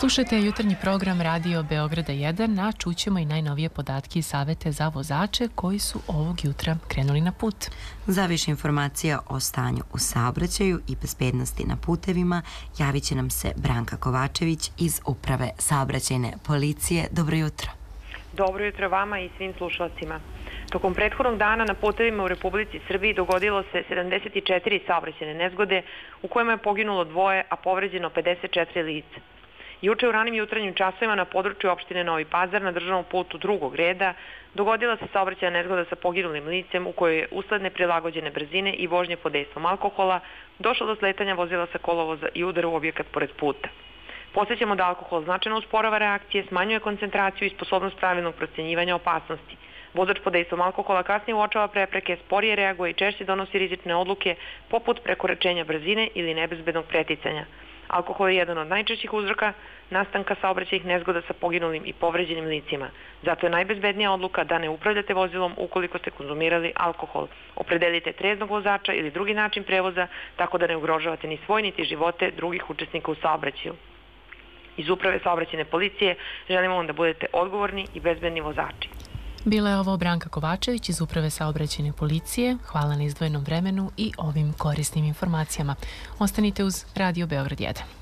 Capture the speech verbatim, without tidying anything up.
Slušajte jutarnji program Radio Beograda jedan, a čućemo i najnovije podatke i savete za vozače koji su ovog jutra krenuli na put. Za više informacija o stanju u saobraćaju i bezbednosti na putevima javit će nam se Branka Kovačević iz Uprave saobraćajne policije. Dobro jutro. Dobro jutro vama i svim slušalcima. Tokom prethodnog dana na putevima u Republici Srbiji dogodilo se sedamdeset četiri saobraćajne nezgode u kojima je poginulo dvoje, a povređeno pedeset četiri lica. Juče u ranim jutranjim časovima na području opštine Novi Pazar na državnom putu drugog reda dogodila se saobraćajna nezgoda sa poginulim licem u kojoj je usled neprilagođene brzine i vožnje pod dejstvom alkohola došlo do sletanja vozila sa kolovoza i udara u objekat pored puta. Podsećamo da alkohol značajno usporava reakcije, smanjuje koncentraciju i sposobnost pravilnog procenjivanja opasnosti. Vozač pod dejstvom alkohola kasnije uočava prepreke, sporije reaguje i češće donosi rizične odluke poput prekoračenja brzine ili nebezbednog preticanja. Alkohol je jedan od najčešćih uzroka nastanka saobraćajnih nezgoda sa poginulim i povređenim licima. Zato je najbezbednija odluka da ne upravljate vozilom ukoliko ste konzumirali alkohol. Opredelite treznog vozača ili drugi način prevoza tako da ne ugrožavate ni svoj niti živote drugih učesnika u saobraćaju. Iz Uprave saobraćajne policije želimo vam da budete odgovorni i bezbedni vozači. Bila je ovo Branka Kovačević iz Uprave saobraćajne policije. Hvala na izdvojenom vremenu i ovim korisnim informacijama. Ostanite uz Radio Beograd jedan.